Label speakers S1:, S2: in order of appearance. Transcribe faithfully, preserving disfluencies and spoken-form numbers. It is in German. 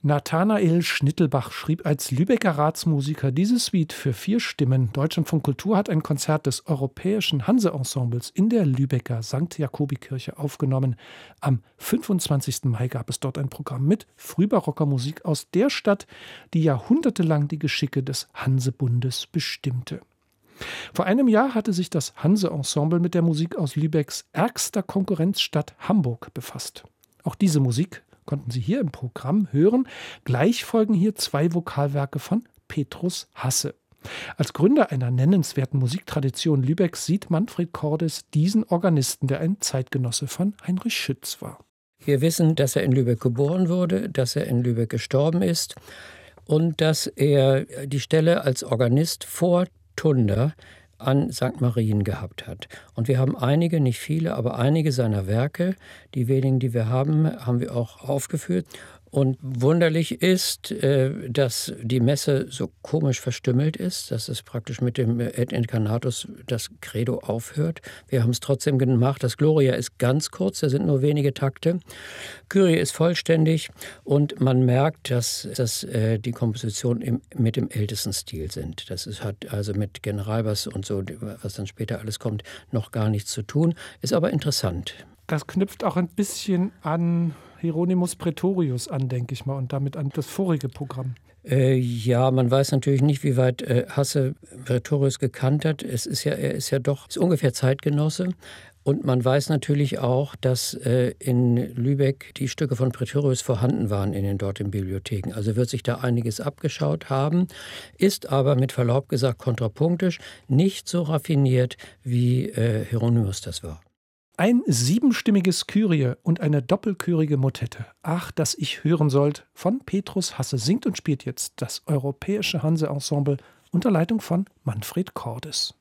S1: Nathanael Schnittelbach schrieb als Lübecker Ratsmusiker diese Suite für vier Stimmen. Deutschlandfunk Kultur hat ein Konzert des Europäischen Hanse-Ensembles in der Lübecker Sankt Jakobi-Kirche aufgenommen. Am fünfundzwanzigsten Mai gab es dort ein Programm mit frühbarocker Musik aus der Stadt, die jahrhundertelang die Geschicke des Hansebundes bestimmte. Vor einem Jahr hatte sich das Hanse-Ensemble mit der Musik aus Lübecks ärgster Konkurrenzstadt Hamburg befasst. Auch diese Musik konnten Sie hier im Programm hören. Gleich folgen hier zwei Vokalwerke von Petrus Hasse. Als Gründer einer nennenswerten Musiktradition Lübecks sieht Manfred Cordes diesen Organisten, der ein Zeitgenosse von Heinrich Schütz war.
S2: Wir wissen, dass er in Lübeck geboren wurde, dass er in Lübeck gestorben ist und dass er die Stelle als Organist vor Tunder an Sankt Marien gehabt hat. Und wir haben einige, nicht viele, aber einige seiner Werke, die wenigen, die wir haben, haben wir auch aufgeführt. Und wunderlich ist, dass die Messe so komisch verstümmelt ist, dass es praktisch mit dem Et Incarnatus das Credo aufhört. Wir haben es trotzdem gemacht. Das Gloria ist ganz kurz, da sind nur wenige Takte. Kyrie ist vollständig und man merkt, dass, dass die Kompositionen mit dem ältesten Stil sind. Das ist, hat also mit Generalbass und so, was dann später alles kommt, noch gar nichts zu tun. Ist aber interessant.
S1: Das knüpft auch ein bisschen an Hieronymus Praetorius an, denke ich mal, und damit an das vorige Programm.
S2: Äh, ja, man weiß natürlich nicht, wie weit äh, Hasse Praetorius gekannt hat. Es ist ja, er ist ja doch ist ungefähr Zeitgenosse. Und man weiß natürlich auch, dass äh, in Lübeck die Stücke von Praetorius vorhanden waren in den dortigen Bibliotheken. Also wird sich da einiges abgeschaut haben, ist aber mit Verlaub gesagt kontrapunktisch, nicht so raffiniert, wie äh, Hieronymus das war.
S1: Ein siebenstimmiges Kyrie und eine doppelchörige Motette. Ach, dass ich hören sollt, von Petrus Hasse singt und spielt jetzt das Europäische Hanse-Ensemble unter Leitung von Manfred Cordes.